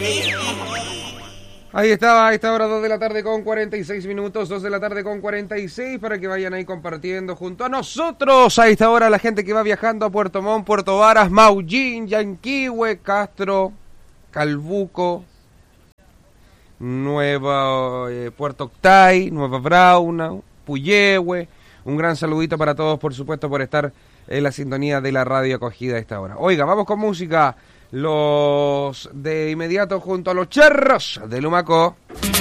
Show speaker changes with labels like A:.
A: Ahí estaba, a esta hora 2 de la tarde con 46 minutos, 2 de la tarde con 46, para que vayan ahí compartiendo junto a nosotros. A esta hora la gente que va viajando a Puerto Montt, Puerto Varas, Maullín, Yanquihue, Castro, Calbuco, Nueva Puerto Octay, Nueva Braunau, Puyehue. Un gran saludito para todos, por supuesto, por estar en la sintonía de la radio acogida a esta hora. Oiga, vamos con música. Los de inmediato junto a los charros de Lumaco.